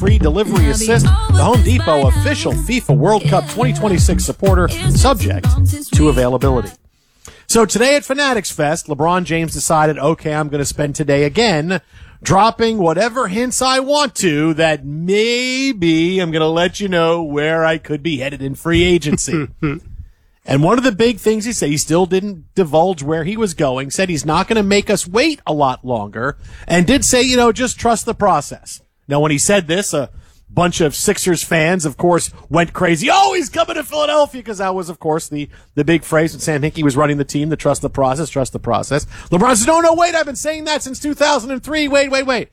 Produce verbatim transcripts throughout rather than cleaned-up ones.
free delivery assist. The Home Depot official FIFA World Cup twenty twenty-six supporter, subject to availability. So today at Fanatics Fest, LeBron James decided, okay, I'm going to spend today again dropping whatever hints I want to that maybe I'm going to let you know where I could be headed in free agency. And one of the big things he said, he still didn't divulge where he was going, said he's not going to make us wait a lot longer, and did say, you know, just trust the process. Now, when he said this, a bunch of Sixers fans, of course, went crazy. Oh, he's coming to Philadelphia, because that was, of course, the, the big phrase when Sam Hinkie was running the team, to trust the process, trust the process. LeBron says, no, no, wait, I've been saying that since two thousand three. Wait, wait, wait.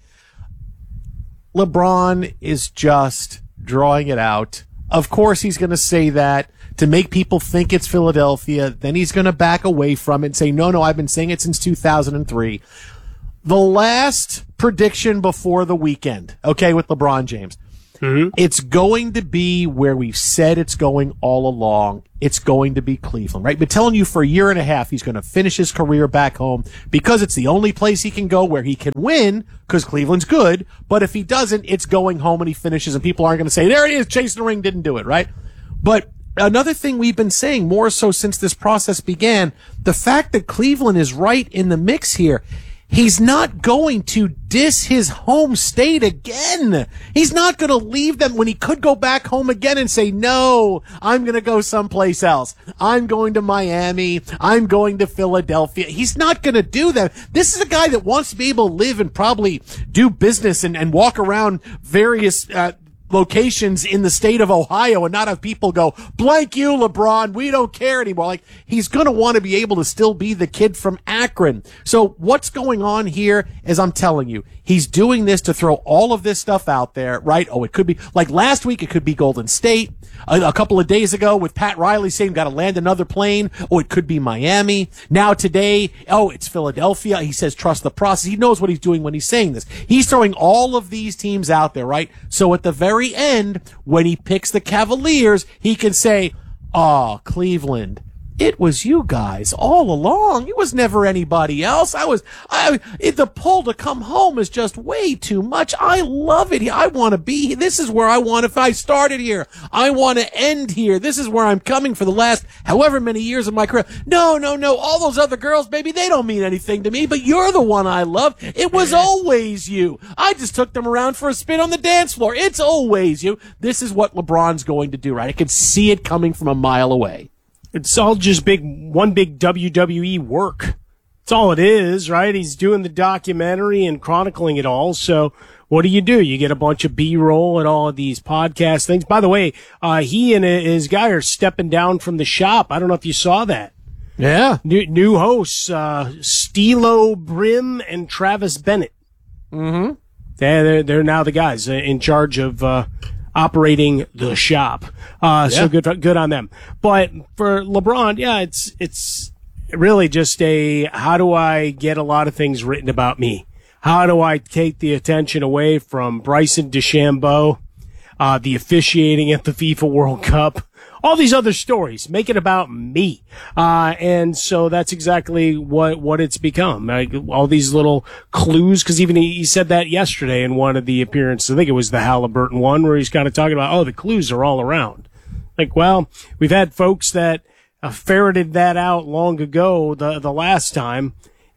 LeBron is just drawing it out. Of course, he's going to say that to make people think it's Philadelphia. Then he's going to back away from it and say, no, no, I've been saying it since two thousand three. The last prediction before the weekend, okay, with LeBron James. Mm-hmm. It's going to be where we've said it's going all along. It's going to be Cleveland, right? Been telling you for a year and a half he's going to finish his career back home because it's the only place he can go where he can win, because Cleveland's good. But if he doesn't, it's going home and he finishes, and people aren't going to say, there he is, chasing the ring, didn't do it, right? But another thing we've been saying more so since this process began, the fact that Cleveland is right in the mix here. He's not going to diss his home state again. He's not going to leave them when he could go back home again and say, no, I'm going to go someplace else. I'm going to Miami. I'm going to Philadelphia. He's not going to do that. This is a guy that wants to be able to live and probably do business and, and walk around various, uh, locations in the state of Ohio and not have people go, blank you, LeBron, we don't care anymore. Like, he's going to want to be able to still be the kid from Akron. So what's going on here is, I'm telling you, he's doing this to throw all of this stuff out there, right? Oh, it could be, like last week, it could be Golden State. A, a couple of days ago with Pat Riley saying, got to land another plane. Oh, it could be Miami. Now today, oh, it's Philadelphia. He says, trust the process. He knows what he's doing when he's saying this. He's throwing all of these teams out there, right? So at the very end, when he picks the Cavaliers, he can say, oh, Cleveland, it was you guys all along. It was never anybody else. I was, I, it, the pull to come home is just way too much. I love it. I want to be, this is where I want, if I started here, I want to end here. This is where I'm coming for the last however many years of my career. No, no, no. All those other girls, baby, they don't mean anything to me, but you're the one I love. It was always you. I just took them around for a spin on the dance floor. It's always you. This is what LeBron's going to do, right? I can see it coming from a mile away. It's all just big, one big W W E work. That's all it is, right? He's doing the documentary and chronicling it all. So what do you do? You get a bunch of B-roll and all of these podcast things. By the way, uh, he and his guy are stepping down from the shop. I don't know if you saw that. Yeah. New, new hosts, uh, Stilo Brim and Travis Bennett. Mm-hmm. They're, they're, they're now the guys in charge of, uh, operating the shop. Uh, yeah. so good, good on them. But for LeBron, yeah, it's, it's really just a, how do I get a lot of things written about me? How do I take the attention away from Bryson DeChambeau, uh, the officiating at the FIFA World Cup, all these other stories, make it about me. Uh, and so that's exactly what, what it's become. Like, all these little clues, cause even he, he said that yesterday in one of the appearances. I think it was the Halliburton one, where he's kind of talking about, oh, the clues are all around. Like, well, we've had folks that uh, ferreted that out long ago, the, the last time,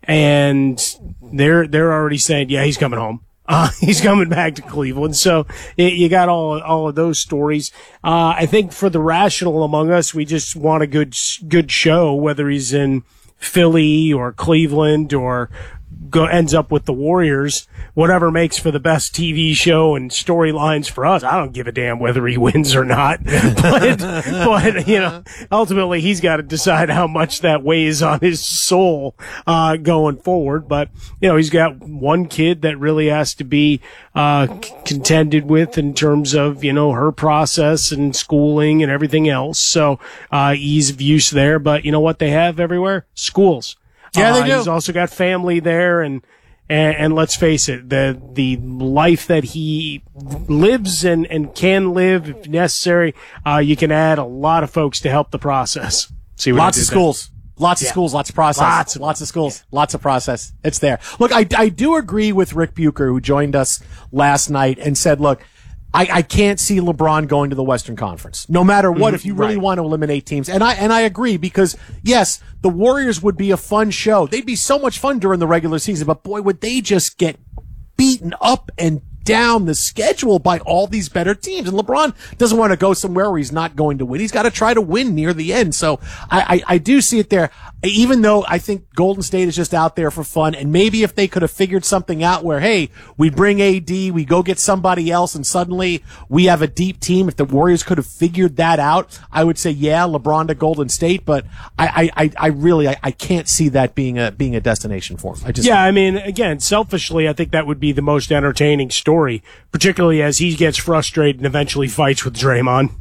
and they're, they're already saying, yeah, he's coming home. Uh, he's coming back to Cleveland. So it, you got all, all of those stories. Uh, I think for the rational among us, we just want a good, good show, whether he's in Philly or Cleveland or go, ends up with the Warriors, whatever makes for the best T V show and storylines for us. I don't give a damn whether he wins or not. But, but, you know, ultimately he's got to decide how much that weighs on his soul, uh, going forward. But, you know, he's got one kid that really has to be, uh, c- contended with in terms of, you know, her process and schooling and everything else. So, uh, ease of use there. But you know what they have everywhere? Schools. Yeah, they uh, do. He's also got family there, and, and and let's face it, the the life that he lives and, and can live if necessary, uh, you can add a lot of folks to help the process. See what Lots I did of schools. There? Lots of Yeah. schools, lots of process. Lots of- lots of schools, lots of process. It's there. Look, I, I do agree with Rick Bucher, who joined us last night and said, look, I, I can't see LeBron going to the Western Conference, no matter what, mm-hmm, if you really right. want to eliminate teams. And I, and I agree, because yes, the Warriors would be a fun show. They'd be so much fun during the regular season, but boy, would they just get beaten up and down the schedule by all these better teams. And LeBron doesn't want to go somewhere where he's not going to win. He's got to try to win near the end. So I, I, I do see it there, even though I think Golden State is just out there for fun. And maybe if they could have figured something out where, hey, we bring A D, we go get somebody else, and suddenly we have a deep team. If the Warriors could have figured that out, I would say, yeah, LeBron to Golden State. But I, I, I really, I, I can't see that being a, being a destination for him. I just, yeah, I mean, again, selfishly, I think that would be the most entertaining story. Story, particularly as he gets frustrated and eventually fights with Draymond.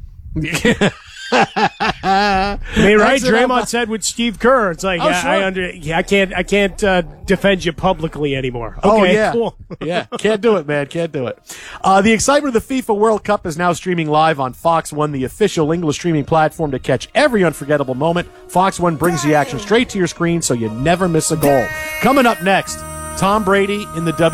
I mean, right? Draymond said with Steve Kerr, it's like, oh, yeah, sure. I under, yeah, I can't, I can't uh, defend you publicly anymore. Okay, oh, yeah. Cool. Yeah, can't do it, man, can't do it. Uh, the excitement of the FIFA World Cup is now streaming live on Fox One, the official English streaming platform to catch every unforgettable moment. Fox One brings the action straight to your screen, so you never miss a goal. Coming up next, Tom Brady in the W.